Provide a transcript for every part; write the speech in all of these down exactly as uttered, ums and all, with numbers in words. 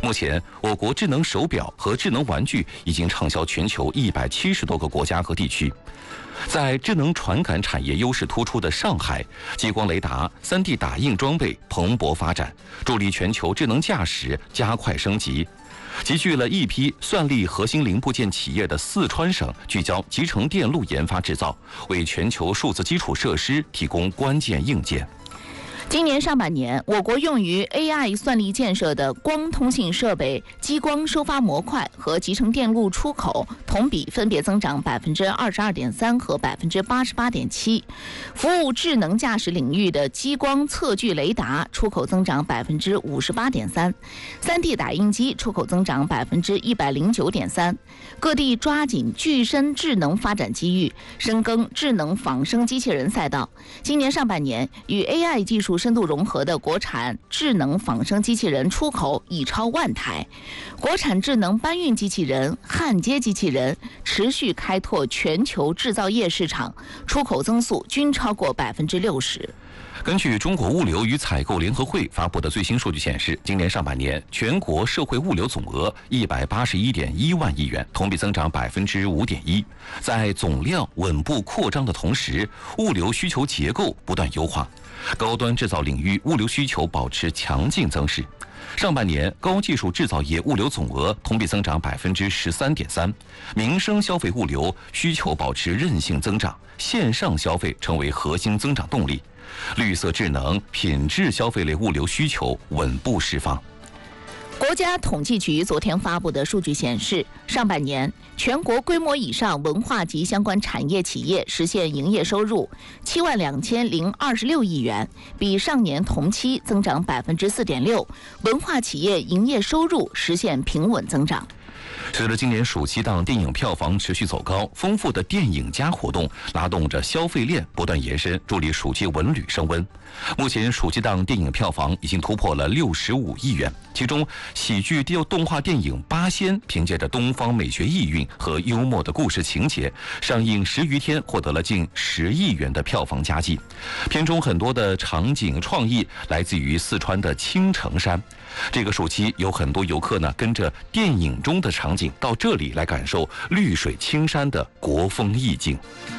目前，我国智能手表和智能玩具已经畅销全球一百七十多个国家和地区。在智能传感产业优势突出的上海，激光雷达、三 D 打印装备蓬勃发展，助力全球智能驾驶加快升级。集聚了一批算力核心零部件企业的四川省，聚焦集成电路研发制造，为全球数字基础设施提供关键硬件。 今年上半年，我国用于 A I 算力建设的光通信设备、激光收发模块和集成电路出口同比分别增长百分之二十二点三和百分之八十八点七。服务智能驾驶领域的激光测距雷达出口增长百分之五十八点三，三 D 打印机出口增长百分之一百零九点三。各地抓紧具身智能发展机遇，深耕智能仿生机器人赛道。今年上半年，与 A I 技术深度融合的国产智能仿生机器人出口已超万台，国产智能搬运机器人、焊接机器人持续开拓全球制造业市场，出口增速均超过百分之六十。 根据中国物流与采购联合会发布的最新数据显示，今年上半年全国社会物流总额一百八十一点一万亿元，同比增长百分之五点一。在总量稳步扩张的同时，物流需求结构不断优化，高端制造领域物流需求保持强劲增势。上半年高技术制造业物流总额同比增长百分之十三点三，民生消费物流需求保持韧性增长，线上消费成为核心增长动力。绿色智能、品质消费类物流需求稳步释放。 国家统计局昨天发布的数据显示，上半年全国规模以上文化及相关产业企业实现营业收入七万两千零二十六亿元，比上年同期增长百分之四点六，文化企业营业收入实现平稳增长。 随着今年暑期档电影票房持续走高，丰富的电影加活动拉动着消费链不断延伸，助力暑期文旅升温。目前暑期档电影票房已经突破了六十五亿元，其中喜剧动画电影《八仙》凭借着东方美学意蕴和幽默的故事情节，上映十余天获得了近十亿元的票房佳绩。片中很多的场景创意来自于四川的青城山。这个暑期有很多游客呢跟着电影中的场景到这里来感受绿水青山的国风意境。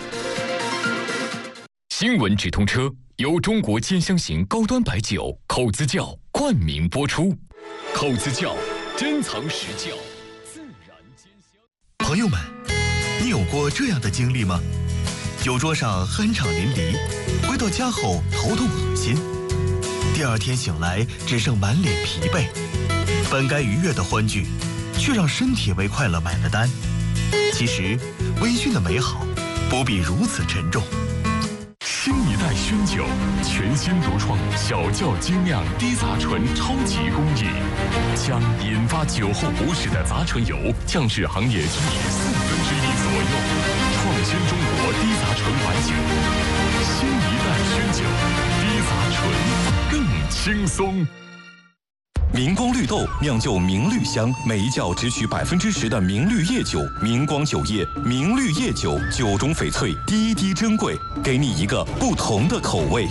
新闻直通车由中国兼香型高端白酒口子窖冠名播出。口子窖珍藏实窖，自然兼香。 朋友们，你有过这样的经历吗？酒桌上酣畅淋漓，回到家后头痛恶心，第二天醒来只剩满脸疲惫，本该愉悦的欢聚，却让身体为快乐买了单。其实，微醺的美好不必如此沉重。 新一代熏酒，全新独创小窖精酿低杂醇超级工艺，将引发酒后不适的杂醇油降至行业均值四分之一左右，创新中国低杂醇白酒。新一代熏酒，低杂醇更轻松。 明光绿豆酿就明绿香，每一窖只取百分之十的明绿叶酒。明光酒业明绿叶酒，酒中翡翠，滴滴珍贵，给你一个不同的口味。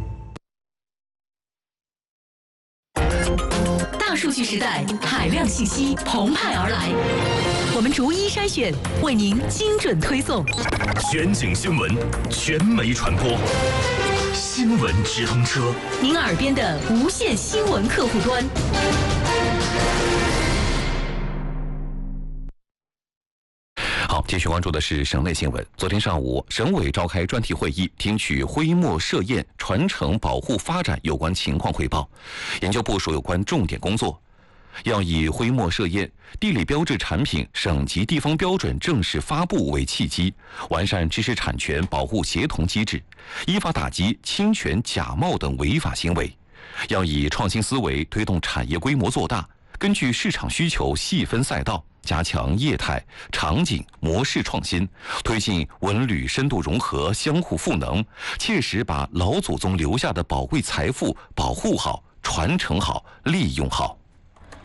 大数据时代，海量信息澎湃而来，我们逐一筛选，为您精准推送。 全景新闻，全媒传播。新闻直通车， 您耳边的无线新闻客户端。 好，继续关注的是省内新闻。昨天上午，省委召开专题会议，听取徽墨设宴传承保护发展有关情况汇报，研究部署有关重点工作。要以徽墨设宴、地理标志产品省级地方标准正式发布为契机，完善知识产权保护协同机制，依法打击侵权、假冒等违法行为。要以创新思维推动产业规模做大，根据市场需求细分赛道，加强业态、场景、模式创新，推进文旅深度融合、相互赋能，切实把老祖宗留下的宝贵财富保护好、传承好、利用好。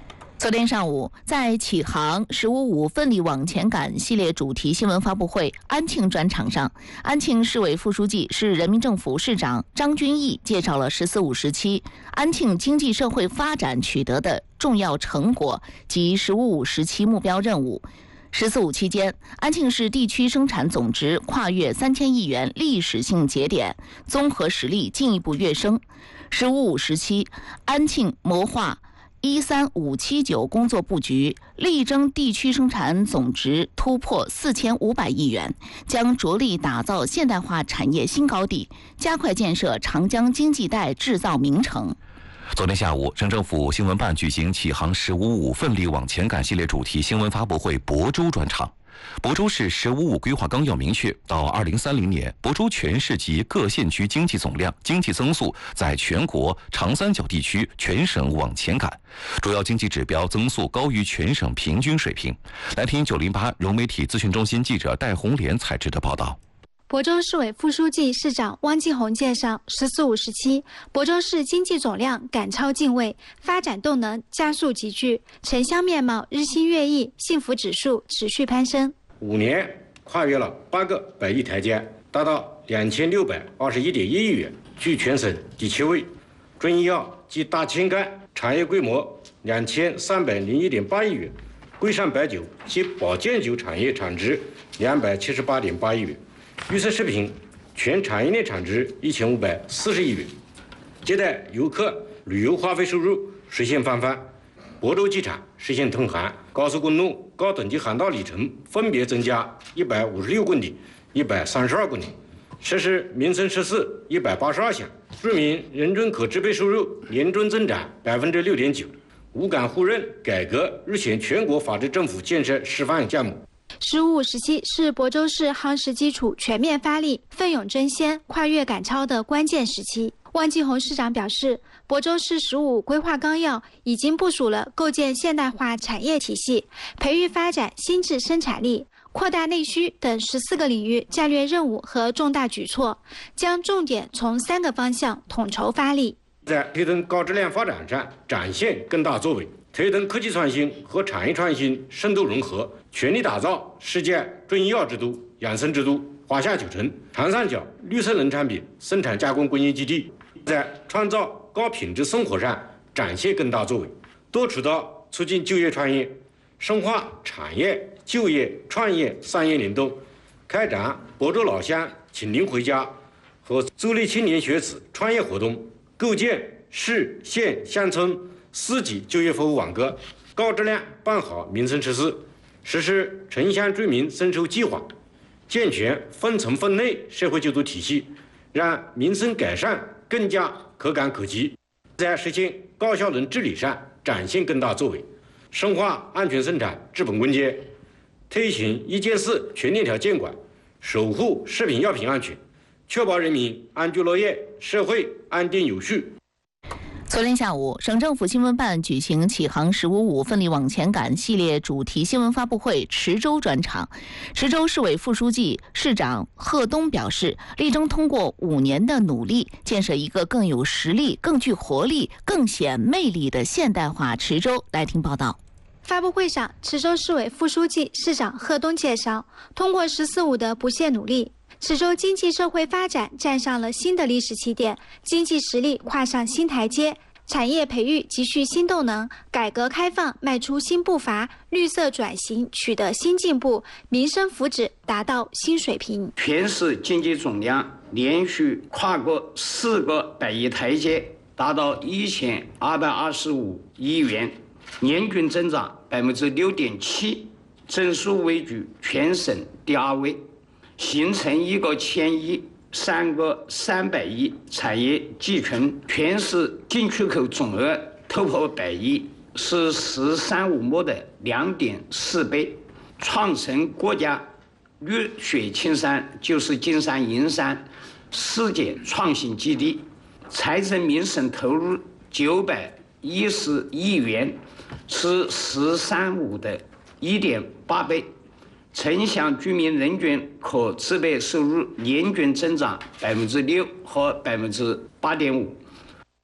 昨天上午，在启航“十五五”奋力往前赶系列主题新闻发布会安庆专场上，安庆市委副书记、市人民政府市长张君毅介绍了“十四五”时期安庆经济社会发展取得的重要成果及“十五五”时期目标任务。十四五期间，安庆市地区生产总值跨越三千亿元历史性节点，综合实力进一步跃升。十五五时期，安庆谋划一三五七九工作布局，力争地区生产总值突破四千五百亿元，将着力打造现代化产业新高地，加快建设长江经济带制造名城。 昨天下午，省政府新闻办举行启航“十五五”奋力往前赶系列主题新闻发布会亳州专场。亳州市“十五五”规划纲要明确，到二零三零年，亳州全市及各县区经济总量、经济增速在全国、长三角地区、全省往前赶，主要经济指标增速高于全省平均水平。来听九零八融媒体咨询中心记者戴红莲采制的报道。 亳州市委副书记、市长汪继红介绍，“十四五”时期，亳州市经济总量赶超进位，发展动能加速集聚，城乡面貌日新月异，幸福指数持续攀升。 五年跨越了八个百亿台阶，达到两千六百二十一点一亿元，居全省第七位。中医药及大青柑产业规模两千三百零一点八亿元，桂山白酒及保健酒产业产值两百七十八点八亿元。绿色食品全产业链产值一千五百四十亿元，接待游客旅游花费收入实现翻番，亳州机场实现通航，高速公路高等级航道里程分别增加一百五十六公里、一百三十二公里，实施民生实事一百八十二项，居民人均可支配收入年均增长百分之六点九，五岗互认改革日前全国法治政府建设示范项目。 十五五时期是亳州市夯实基础、全面发力、奋勇争先、跨越赶超的关键时期。汪继红市长表示，亳州市“十五五”规划纲要已经部署了构建现代化产业体系、培育发展新质生产力、扩大内需等十四个领域战略任务和重大举措，将重点从三个方向统筹发力， 在推动高质量发展上展现更大作为，推动科技创新和产业创新深度融合，全力打造世界中医药之都、养生之都、华夏九城、长三角绿色农产品生产加工工业基地，在创造高品质生活上展现更大作为，多渠道促进就业创业，深化产业、就业、创业、商业联动，开展亳州老乡请您回家和州内青年学子创业活动，构建市县乡村四级就业服务网格，高质量办好民生实事，实施城乡居民增收计划，健全分层分类社会救助体系，让民生改善更加可感可及，在实现高效能治理上展现更大作为，深化安全生产治本攻坚，推行一件事全链条监管，守护食品药品安全，确保人民安居乐业，社会安定有序。 昨天下午，省政府新闻办举行启航“十五五”奋力往前赶系列主题新闻发布会池州专场。池州市委副书记、市长贺东表示，力争通过五年的努力，建设一个更有实力、更具活力、更显魅力的现代化池州。来听报道。 发布会上，池州市委副书记、市长贺东介绍，通过“十四五”的不懈努力，池州经济社会发展站上了新的历史起点，经济实力跨上新台阶，产业培育急需新动能，改革开放迈出新步伐，绿色转型取得新进步，民生福祉达到新水平。 全市经济总量连续跨过四个百亿台阶，达到一千二百二十五亿元，年均增长百分之六点七，增速位居全省第二位，形成一个千亿、三个三百亿产业集群，全市进出口总额突破百亿，是“十三五”目的两点四倍，创成国家绿水青山就是金山银山世界创新基地，财政民生投入九百一十亿元，是“十三五”的一点八倍。城乡居民人均可支配收入年均增长百分之六和百分之八点五。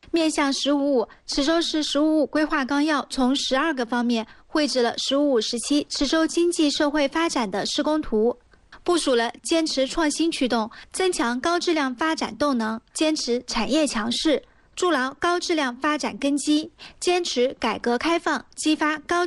面向“十五五”，池州市“十五五”规划纲要从十二个方面绘制了“十五五”时期池州经济社会发展的施工图，部署了坚持创新驱动、增强高质量发展动能，坚持产业强势，筑牢高质量发展根基，坚持改革开放，激发高质